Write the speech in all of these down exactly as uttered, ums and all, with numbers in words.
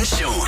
and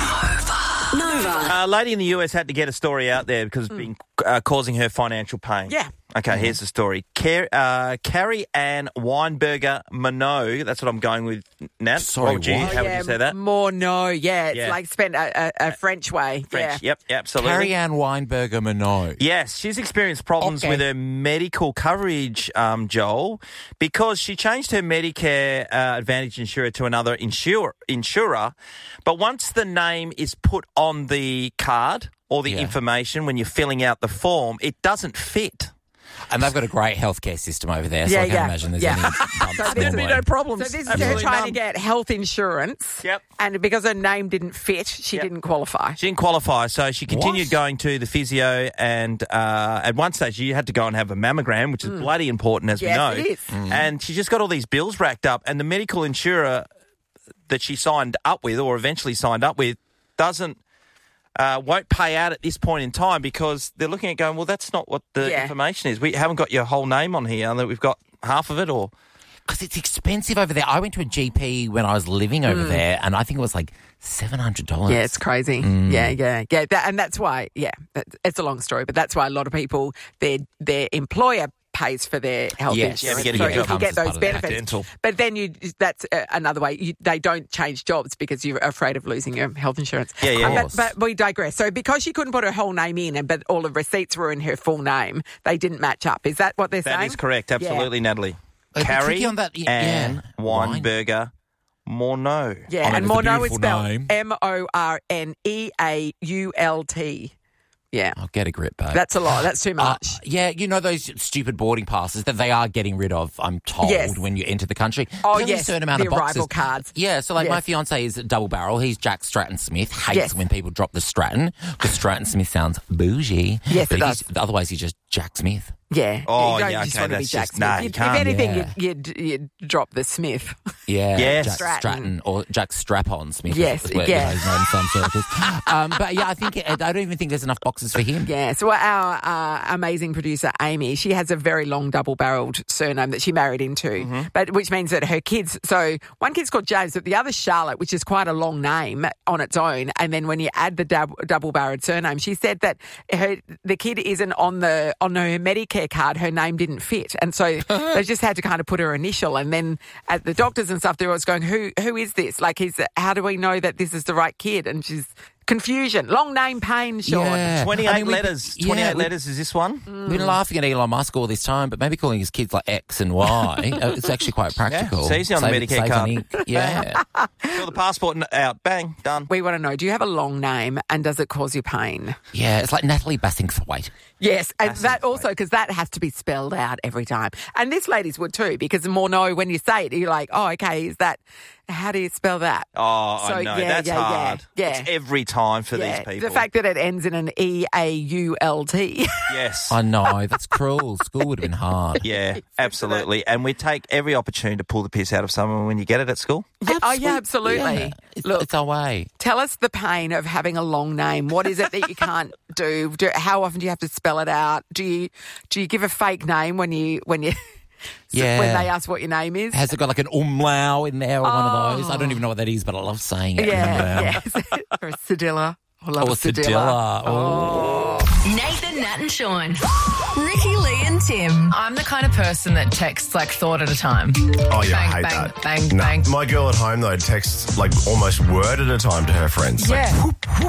Sean. Nova. A lady in the U S had to get a story out there because it's been uh, causing her financial pain. Yeah. Okay, mm-hmm. Here's the story. Car- uh, Carrie Ann Weinberger Minogue, that's what I'm going with, Nat. Sorry, oh, gee, what? How yeah, would you say that? More no, yeah. It's Yeah. like spent a, a, a French way. French, yeah. yep, absolutely. Carrie Ann Weinberger Minogue. Yes, she's experienced problems Okay. with her medical coverage, um, Joel, because she changed her Medicare uh, Advantage insurer to another insure, insurer. But once the name is put on the card or the Yeah. information when you're filling out the form, it doesn't fit. And they've got a great healthcare system over there, so Yeah, I can't yeah, imagine there's yeah. any bumps So there's normally. no problems. So this is her Absolutely trying none. to get health insurance. Yep. And because her name didn't fit, she Yep. didn't qualify. She didn't qualify, so she continued What? going to the physio, and uh, at one stage you had to go and have a mammogram, which is bloody important, as Yes, we know. it is. Mm. And she just got all these bills racked up, and the medical insurer that she signed up with, or eventually signed up with, doesn't uh, won't pay out at this point in time because they're looking at going, well, that's not what the Yeah. information is. We haven't got your whole name on here, that we've got half of it, or Because it's expensive over there. I went to a G P when I was living over there, and I think it was like seven hundred dollars. Yeah, it's crazy. Mm. Yeah, yeah, yeah. That, and that's why, yeah, that, it's a long story, but that's why a lot of people, their their employer pays for their health Yes. Yeah, insurance. if you get a so good if you job. get Comes as those part of that. benefits. dental. But then you that's uh, another way. You, they don't change jobs because you're afraid of losing your health insurance. Yeah, yeah. Uh, Of but, course. but we digress. So because she couldn't put her whole name in, and but all the receipts were in her full name, they didn't match up. Is that what they're that saying? is correct, Yeah. absolutely, Natalie. It'd be Carrie tricky on that, y- Ann yeah. Weinberger Morneau. Yeah, Oh, no, and it's a Morneau is beautiful spelled name. M O R N E A U L T. Yeah, I'll get a grip, babe. that's a lot. That's too Uh, much. yeah, you know those stupid boarding passes that they are getting rid of, I'm told, Yes. when you enter the country. Oh, There's only yes, a certain amount the of boxes. arrival cards. Yeah, so like Yes. my fiance is double barrel. He's Jack Stratton Smith. Hates Yes. when people drop the Stratton because Stratton Smith sounds bougie. Yes, but it if he's- does. Otherwise, he's just Jack Smith. Yeah. Oh, you don't yeah, just okay, want to be that's Jack just- Smith. no, You'd- you if can't. anything, Yeah. you'd, you'd, you'd drop the Smith. Yeah, Yes. Jack Stratton. Stratton or Jack Strap-on Smith. Yes, is what yeah. he's known in some circles. um, but yeah, I think I don't even think there's enough boxes for him. Yeah, so our uh, amazing producer, Amy, she has a very long double-barreled surname that she married into, Mm-hmm. but which means that her kids, so one kid's called James, but the other's Charlotte, which is quite a long name on its own, and then when you add the dub, double-barreled surname, she said that her the kid isn't on the on her Medicare card, her name didn't fit, and so they just had to kind of put her initial, and then at the doctors and stuff, they were always going, who who is this? Like, is how do we know that this is the right kid? And she's confusion, long name pain, Sean. Yeah. twenty-eight I mean, we- letters. yeah, twenty-eight we- letters is this one? Mm. We've been laughing at Elon Musk all this time, but maybe calling his kids like X and Y, uh, it's actually quite practical. it's easy on the Save- Medicare saves card. on ink. Yeah. Fill the passport n- out. Bang. Done. We want to know, do you have a long name and does it cause you pain? Yeah, it's like Natalie Bassingthwaite. Yes, and That's that right. also, because that has to be spelled out every time. And this lady's would too, because the more know when you say it, you're like, oh, okay, is that, how do you spell that? Oh, So, I know. yeah, That's yeah, yeah, hard. yeah. It's every time for Yeah, these people. the fact that it ends in an E A U L T. yes. I know, that's cruel. School would have been hard. Yeah, absolutely. And we take every opportunity to pull the piss out of someone when you get it at school. Oh, yeah, absolutely. Yeah, it's, Look, it's our way. tell us the pain of having a long name. What is it that you can't do? do? How often do you have to spell it out? Do you do you give a fake name when you when you Yeah. when they ask what your name is? Has it got like an umlau in there or one of those? I Oh. don't even know what that is, but I love saying it. Yeah, Umlau. yeah. Or a Cedilla. I love Oh, a a Cedilla. Cedilla. Oh. Nathan, Nat and Sean. Ricky, Lee and Tim. I'm the kind of person that texts like thought at a time. Oh, yeah, Bang, I hate bang, that. bang, No. bang. My girl at home, though, texts like almost word at a time to her friends. Like, Yeah.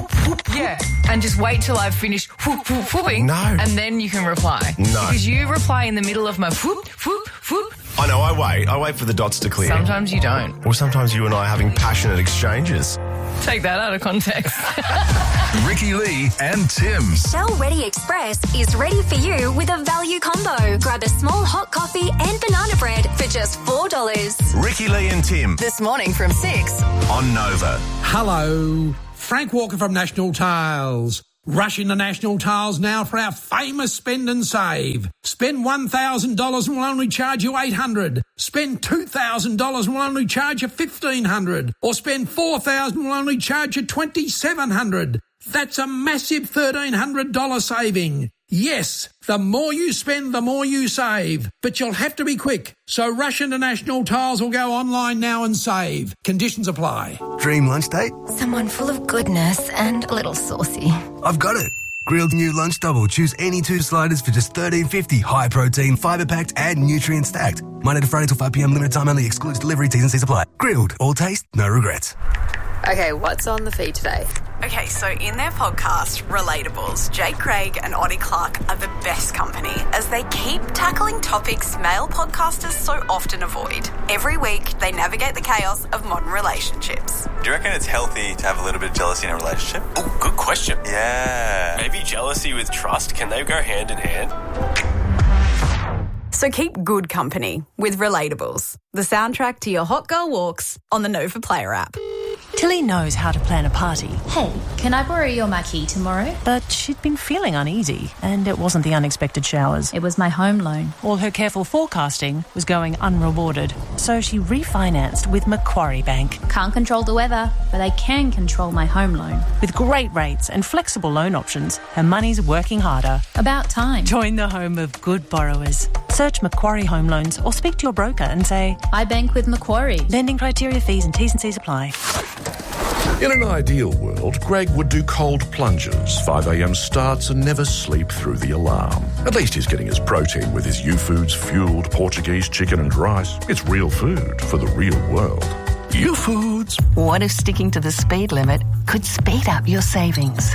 Yeah. And just wait till I've finished whoop, whoop, whooping. No. And then you can reply. No. Because you reply in the middle of my whoop, whoop, whoop. I know, I wait. I wait for the dots to clear. Sometimes you don't. Or sometimes you and I are having passionate exchanges. Take that out of context. Ricky Lee and Tim. Shell Ready Express is ready for you with a value combo. Grab a small hot coffee and banana bread for just four dollars. Ricky Lee and Tim This morning from six. on Nova. Hello, Frank Walker from National Tiles. Rush into National Tiles now for our famous spend and save. Spend one thousand dollars and we'll only charge you eight hundred dollars. Spend two thousand dollars and we'll only charge you fifteen hundred dollars. Or spend four thousand dollars and we'll only charge you twenty-seven hundred dollars. That's a massive thirteen hundred dollars saving. Yes, The more you spend, the more you save. But you'll have to be quick. So rush into National Tiles or go online now and save. Conditions apply. Dream lunch date? Someone full of goodness and a little saucy. I've got it. Grilled new lunch double. Choose any two sliders for just thirteen fifty. High protein, fibre packed and nutrient stacked. Monday to Friday till five p.m. Limited time only. Excludes delivery. T's and C's apply. Grilled. All taste, no regrets. Okay, what's on the feed today? Okay, so in their podcast, Relatables, Jake Craig and Oddie Clark are the best company as they keep tackling topics male podcasters so often avoid. Every week, they navigate the chaos of modern relationships. Do you reckon it's healthy to have a little bit of jealousy in a relationship? Oh, good question. Yeah. Maybe jealousy with trust, can they go hand in hand? So keep good company with Relatables, the soundtrack to your hot girl walks on the Nova Player app. Tilly knows how to plan a party. Hey, can I borrow your marquee tomorrow? But she'd been feeling uneasy, and it wasn't the unexpected showers. It was my home loan. All her careful forecasting was going unrewarded, so she refinanced with Macquarie Bank. Can't control the weather, but I can control my home loan. With great rates and flexible loan options, her money's working harder. About time. Join the home of good borrowers. Search Macquarie Home Loans or speak to your broker and say, I bank with Macquarie. Lending criteria, fees and T's and C's apply. In an ideal world, Greg would do cold plunges, five a.m. starts and never sleep through the alarm. At least he's getting his protein with his U-Foods fueled Portuguese chicken and rice. It's real food for the real world. U-Foods. What if sticking to the speed limit could speed up your savings?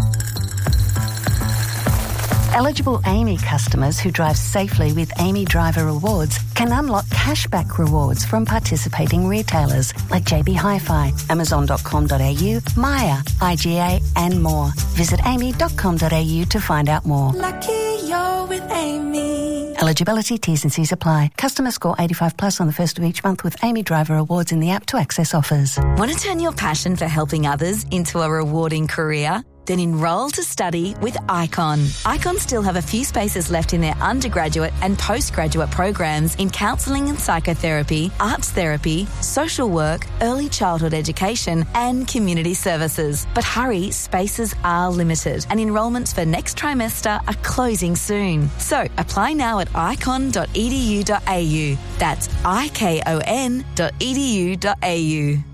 Eligible Amy customers who drive safely with Amy Driver Rewards can unlock cashback rewards from participating retailers like J B Hi-Fi, Amazon dot com dot a u, Maya, I G A and more. Visit amy dot com dot a u to find out more. Lucky you're with Amy. Eligibility, T's and C's apply. Customer score eighty-five plus on the first of each month with Amy Driver Rewards in the app to access offers. Want to turn your passion for helping others into a rewarding career? Then enroll to study with Icon. Icon still have a few spaces left in their undergraduate and postgraduate programs in counselling and psychotherapy, arts therapy, social work, early childhood education and community services. But hurry, spaces are limited and enrolments for next trimester are closing soon. So apply now at icon dot e d u dot a u. That's I K O N dot e d u dot a u.